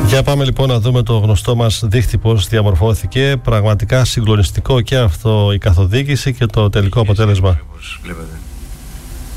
Για πάμε λοιπόν να δούμε το γνωστό μας δίχτυ πώς διαμορφώθηκε. Πραγματικά συγκλονιστικό και αυτό η καθοδήγηση και το τελικό αποτέλεσμα. Βλέπετε.